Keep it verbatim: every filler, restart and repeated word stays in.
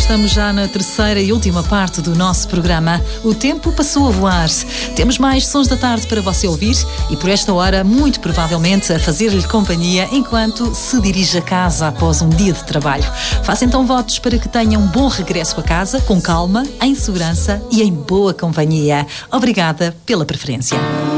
estamos já na terceira e última parte do nosso programa. O tempo passou a voar. Temos mais sons da tarde para você ouvir e por esta hora, muito provavelmente, a fazer-lhe companhia enquanto se dirige a casa após um dia de trabalho. Faça então votos para que tenha um bom regresso a casa, com calma, em segurança e em boa companhia. Obrigada pela preferência.